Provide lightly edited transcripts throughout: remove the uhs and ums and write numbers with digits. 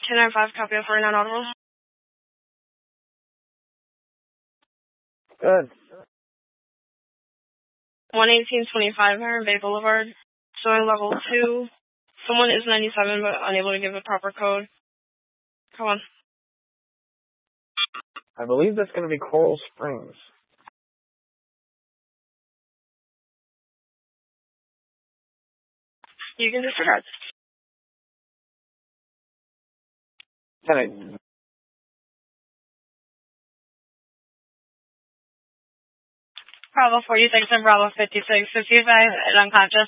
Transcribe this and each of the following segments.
1095, copy of 49 audible. Good. 11825 Heron Bay Boulevard. Showing level 2. Someone is 97 but unable to give a proper code. Come on. I believe that's going to be Coral Springs. You can disregard. 10-8. Bravo 46 and Bravo 56. 55 and unconscious.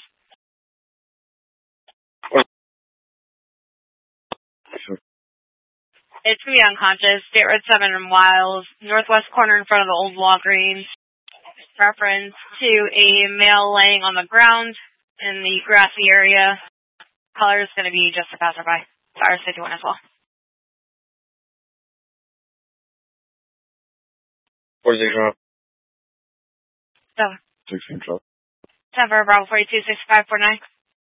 It's going to be unconscious. State Road 7 and Wiles. Northwest corner in front of the old Walgreens. Reference to a male laying on the ground in the grassy area. Color is going to be just a passerby. Fire 51 as well. Where's he from? 7. 16 truck. 7 for Bravo 42, 6549.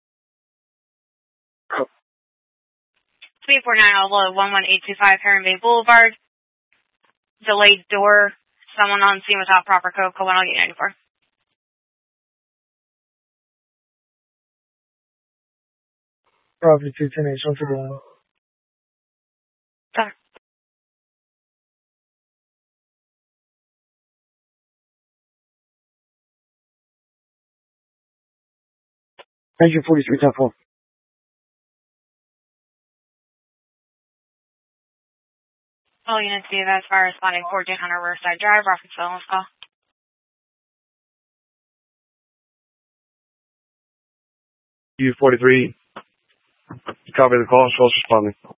349 Alva 11825 Heron Bay Boulevard. Delayed door. Someone on scene without proper code. Code 10894. Bravo 2, 10-8, show for the line. Sorry. 1943, 10-4. All units be advised fire responding 1400 Riverside Drive. Reference to let's call. U-43. Copy the call. Source responding.